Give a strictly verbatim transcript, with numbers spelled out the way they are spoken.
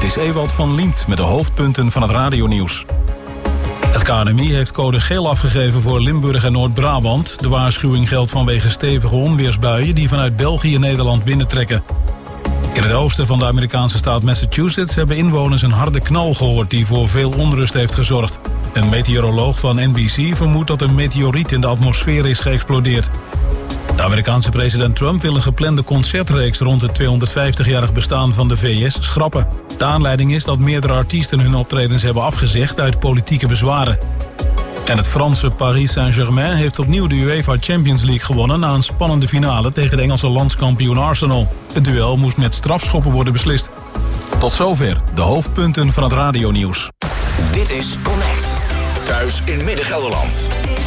Dit is Ewald van Liemt met de hoofdpunten van het radionieuws. Het K N M I heeft code geel afgegeven voor Limburg en Noord-Brabant. De waarschuwing geldt vanwege stevige onweersbuien die vanuit België Nederland binnentrekken. In het oosten van de Amerikaanse staat Massachusetts hebben inwoners een harde knal gehoord die voor veel onrust heeft gezorgd. Een meteoroloog van N B C vermoedt dat een meteoriet in de atmosfeer is geëxplodeerd. De Amerikaanse president Trump wil een geplande concertreeks rond het tweehonderdvijftigjarig bestaan van de V S schrappen. De aanleiding is dat meerdere artiesten hun optredens hebben afgezegd uit politieke bezwaren. En het Franse Paris Saint-Germain heeft opnieuw de UEFA Champions League gewonnen na een spannende finale tegen de Engelse landskampioen Arsenal. Het duel moest met strafschoppen worden beslist. Tot zover de hoofdpunten van het radionieuws. Dit is Connect. Thuis in Midden-Gelderland.